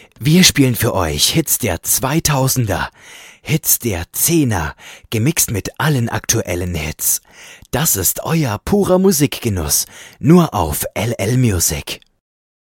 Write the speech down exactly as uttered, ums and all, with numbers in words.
Wir spielen für euch Hits der zweitausender, Hits der Zehner, gemixt mit allen aktuellen Hits. Das ist euer purer Musikgenuss, nur auf L L Music.